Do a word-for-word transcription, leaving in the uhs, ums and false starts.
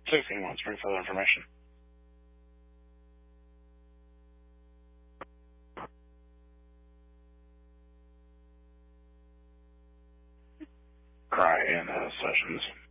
sixteen wants for further information. Cry in uh, sessions.